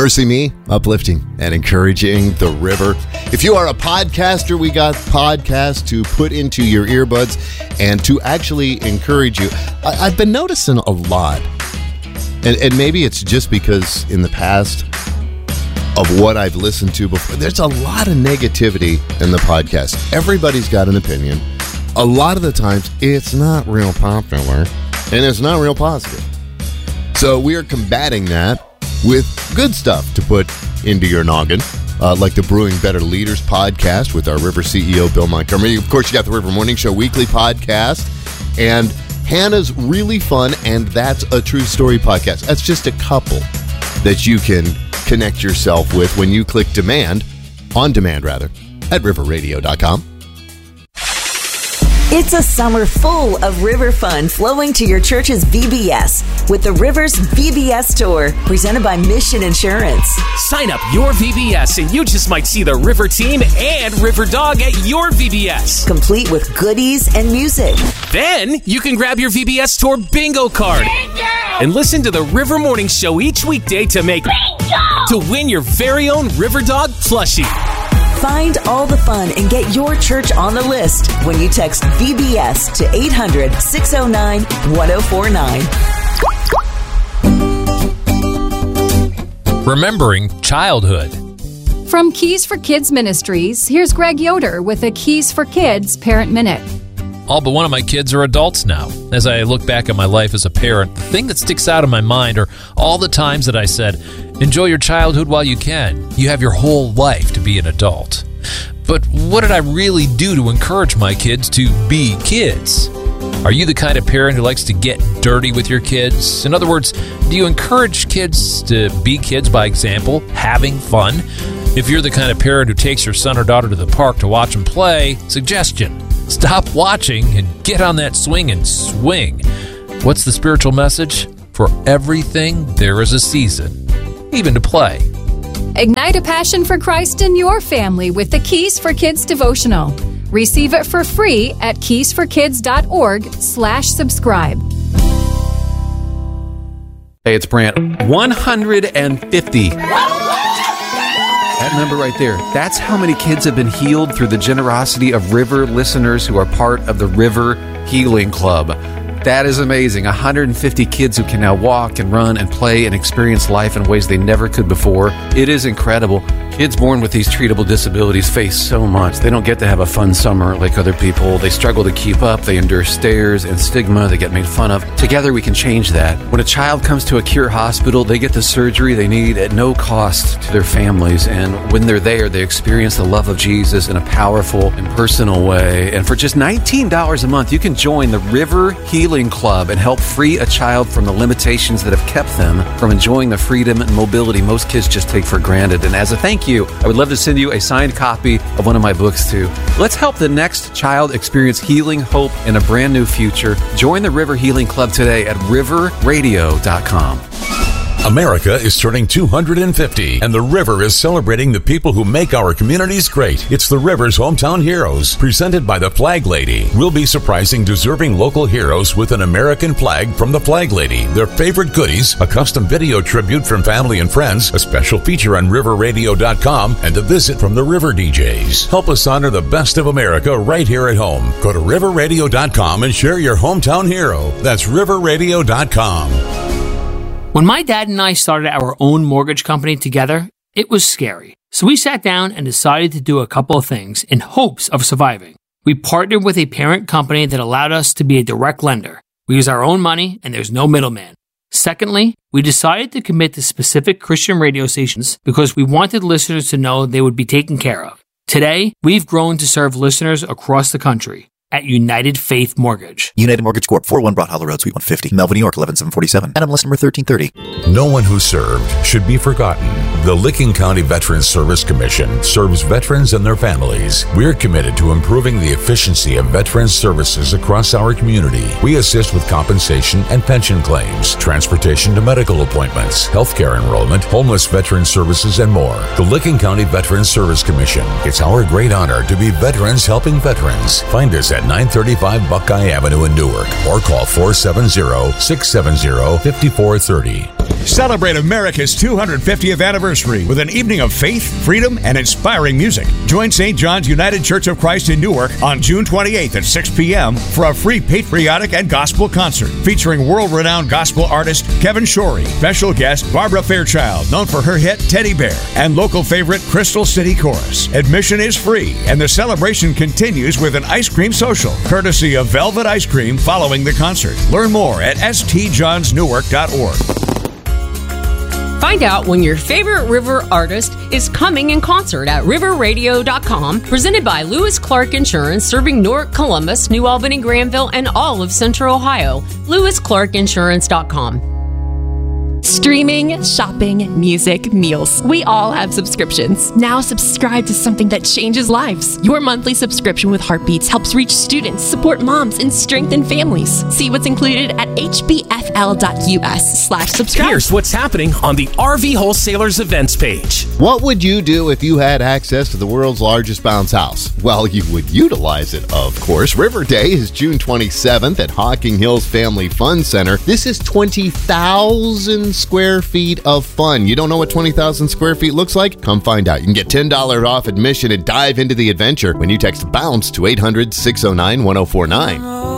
Mercy Me, uplifting and encouraging the river. If you are a podcaster, we got podcasts to put into your earbuds and to actually encourage you. I've been noticing a lot, and maybe it's just because in the past of what I've listened to before, there's a lot of negativity in the podcast. Everybody's got an opinion. A lot of the times, it's not real popular, and it's not real positive. So we are combating that with good stuff to put into your noggin, like the Brewing Better Leaders podcast with our River CEO, Bill Montgomery. Of course, you got the River Morning Show weekly podcast, and Hannah's Really Fun, and That's a True Story podcast. That's just a couple that you can connect yourself with when you click on demand, at riverradio.com. It's a summer full of river fun flowing to your church's VBS with the Rivers VBS Tour, presented by Mission Insurance. Sign up your VBS and you just might see the River Team and River Dog at your VBS. Complete with goodies and music. Then you can grab your VBS Tour bingo card and listen to the River Morning Show each weekday to win your very own River Dog plushie. Find all the fun and get your church on the list when you text VBS to 800-609-1049. Remembering childhood. From Keys for Kids Ministries, here's Greg Yoder with a Keys for Kids Parent Minute. All but one of my kids are adults now. As I look back at my life as a parent, the thing that sticks out in my mind are all the times that I said, enjoy your childhood while you can. You have your whole life to be an adult. But what did I really do to encourage my kids to be kids? Are you the kind of parent who likes to get dirty with your kids? In other words, do you encourage kids to be kids by example, having fun? If you're the kind of parent who takes your son or daughter to the park to watch them play, suggestion: stop watching and get on that swing and swing. What's the spiritual message? For everything, there is a season, even to play. Ignite a passion for Christ in your family with the Keys for Kids devotional. Receive it for free at keysforkids.org/subscribe. Hey, it's Brant. 150. That number right there, that's how many kids have been healed through the generosity of River listeners who are part of the River Healing Club. That is amazing. 150 kids who can now walk and run and play and experience life in ways they never could before. It is incredible. Kids born with these treatable disabilities face so much. They don't get to have a fun summer like other people. They struggle to keep up. They endure stares and stigma. They get made fun of. Together we can change that. When a child comes to a Cure hospital, they get the surgery they need at no cost to their families. And when they're there, they experience the love of Jesus in a powerful and personal way. And for just $19 a month, you can join the River Healing Club and help free a child from the limitations that have kept them from enjoying the freedom and mobility most kids just take for granted. And as a thank you, I would love to send you a signed copy of one of my books too. Let's help the next child experience healing, hope, and a brand new future. Join the River Healing Club today at riverradio.com. America is turning 250, and the River is celebrating the people who make our communities great. It's the River's Hometown Heroes, presented by the Flag Lady. We'll be surprising deserving local heroes with an American flag from the Flag Lady, their favorite goodies, a custom video tribute from family and friends, a special feature on riverradio.com, and a visit from the River DJs. Help us honor the best of America right here at home. Go to riverradio.com and share your hometown hero. That's riverradio.com. When my dad and I started our own mortgage company together, it was scary. So we sat down and decided to do a couple of things in hopes of surviving. We partnered with a parent company that allowed us to be a direct lender. We use our own money and there's no middleman. Secondly, we decided to commit to specific Christian radio stations because we wanted listeners to know they would be taken care of. Today, we've grown to serve listeners across the country at United Faith Mortgage. United Mortgage Corp. 401 Broad Hollow Road, Suite 150, Melville, New York, 11747. NMLS number 1330. No one who served should be forgotten. The Licking County Veterans Service Commission serves veterans and their families. We're committed to improving the efficiency of veterans services across our community. We assist with compensation and pension claims, transportation to medical appointments, healthcare enrollment, homeless veteran services, and more. The Licking County Veterans Service Commission. It's our great honor to be veterans helping veterans. Find us at 935 Buckeye Avenue in Newark or call 470-670-5430. Celebrate America's 250th anniversary with an evening of faith, freedom, and inspiring music. Join St. John's United Church of Christ in Newark on June 28th at 6 p.m. for a free patriotic and gospel concert featuring world-renowned gospel artist Kevin Shorey, special guest Barbara Fairchild, known for her hit Teddy Bear, and local favorite Crystal City Chorus. Admission is free, and the celebration continues with an ice cream social, courtesy of Velvet Ice Cream following the concert. Learn more at stjohnsnewark.org. Find out when your favorite river artist is coming in concert at riverradio.com, presented by Lewis Clark Insurance, serving Newark, Columbus, New Albany, Granville, and all of Central Ohio. LewisClarkInsurance.com. Streaming, shopping, music, meals. We all have subscriptions. Now subscribe to something that changes lives. Your monthly subscription with Heartbeats helps reach students, support moms, and strengthen families. See what's included at hbfl.us/subscribe. Here's what's happening on the RV Wholesalers events page. What would you do if you had access to the world's largest bounce house? Well, you would utilize it, of course. River Day is June 27th at Hocking Hills Family Fun Center. This is 20,000 square feet of fun. You don't know what 20,000 square feet looks like? Come find out. You can get $10 off admission and dive into the adventure when you text BOUNCE to 800-609-1049.